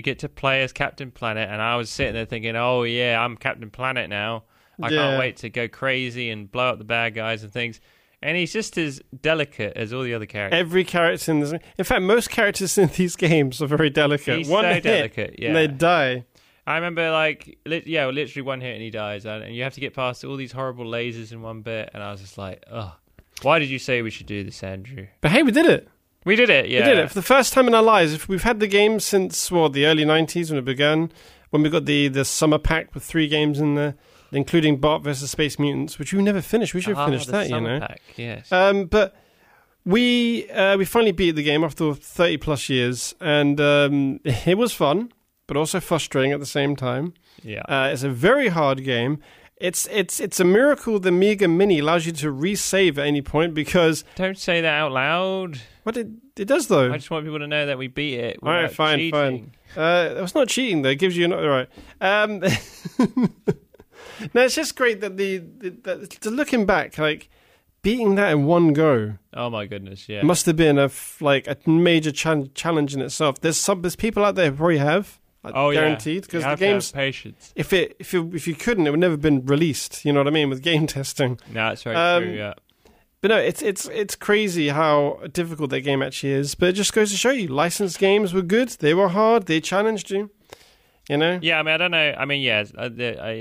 You get to play as Captain Planet, and I was sitting there thinking, oh yeah, I'm Captain Planet now. I can't wait to go crazy and blow up the bad guys and things. And he's just as delicate as all the other characters. Every character in this... In fact, most characters in these games are very delicate. He's one so hit, delicate, yeah. and they die. I remember, literally one hit and he dies. And you have to get past all these horrible lasers in one bit. And I was just like, ugh. Why did you say we should do this, Andrew? But hey, we did it. We did it, yeah. We did it. For the first time in our lives. If we've had the game since, the early 90s when it began, when we got the summer pack with 3 games in there, including Bart vs. Space Mutants, which we never finished. We should have finished that, Pack, yes. But we finally beat the game after 30-plus years, and it was fun, but also frustrating at the same time. Yeah. It's a very hard game. It's a miracle the Amiga Mini allows you to resave at any point because... Don't say that out loud. What it does, though. I just want people to know that we beat it. All right, fine. It's not cheating, though. It gives you... All right. No, it's just great that looking back, like, beating that in one go. Oh, my goodness, yeah. Must have been a major challenge in itself. There's people out there who probably have. Guaranteed, because the game's patience. If you couldn't, it would never have been released. You know what I mean with game testing. No, that's very true. Yeah, but no, it's crazy how difficult that game actually is. But it just goes to show you, licensed games were good. They were hard. They challenged you. You know? Yeah, I mean, I don't know. I mean, yeah, not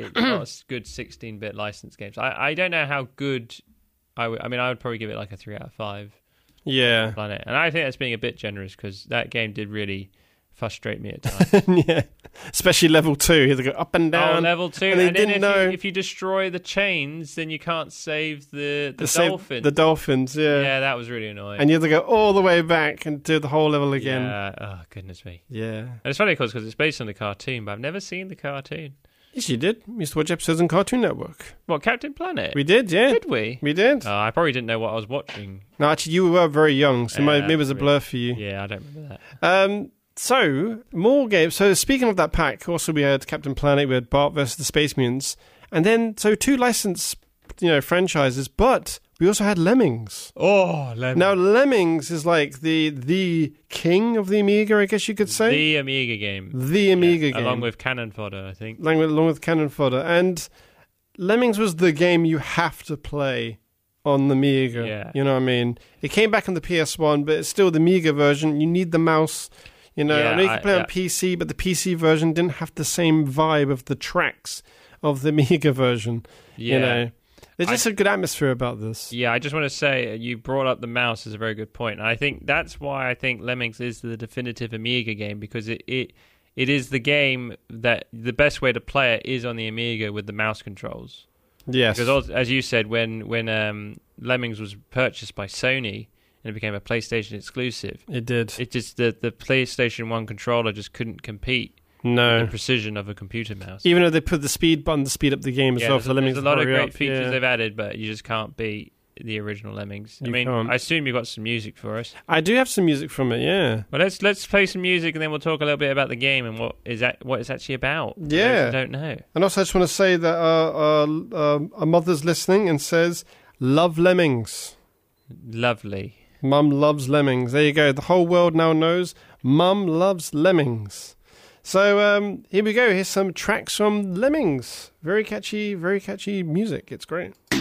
good 16-bit licensed games. I don't know how good. I would probably give it like a 3 out of 5. Yeah, Planet, and I think that's being a bit generous because that game did really frustrate me at times. Yeah, especially level 2. You have to go up and down. Oh, level 2. And then if you destroy the chains, then you can't save the dolphins. The dolphins, yeah. Yeah, that was really annoying. And you have to go all the way back and do the whole level again. Yeah, oh, goodness me. Yeah. And it's funny because it's based on the cartoon, but I've never seen the cartoon. Yes, you did. We used to watch episodes on Cartoon Network. What, Captain Planet? We did, yeah. Did we? We did. I probably didn't know what I was watching. No, actually, you were very young, so maybe it was a blur for you. Yeah, I don't remember that. So, more games. So, speaking of that pack, also we had Captain Planet, we had Bart vs. the Space Mutants, and then, 2 licensed, franchises, but we also had Lemmings. Oh, Lemmings. Now, Lemmings is like the king of the Amiga, I guess you could say. The Amiga game. The Amiga game. Along with Cannon Fodder, I think. Along with Cannon Fodder. And Lemmings was the game you have to play on the Amiga. Yeah. You know what I mean? It came back on the PS1, but it's still the Amiga version. You need the mouse. I know you can play on PC, but the PC version didn't have the same vibe of the tracks of the Amiga version. Yeah. There's just a good atmosphere about this. Yeah, I just want to say you brought up the mouse is a very good point. And I think that's why I think Lemmings is the definitive Amiga game, because it is the game that the best way to play it is on the Amiga with the mouse controls. Yes. Because as you said, when Lemmings was purchased by Sony, and it became a PlayStation exclusive. It did. It just the PlayStation 1 controller just couldn't compete with the precision of a computer mouse. Even though they put the speed button to speed up the game as well. There's a lot of great features they've added, but you just can't beat the original Lemmings. I assume you've got some music for us. I do have some music from it, yeah. Well, let's play some music and then we'll talk a little bit about the game and what it's actually about. Yeah. I don't know. And also I just want to say that our mother's listening and says, love Lemmings. Lovely. Mum loves Lemmings. There you go. The whole world now knows Mum loves Lemmings. So here we go. Here's some tracks from Lemmings. Very catchy music. It's great.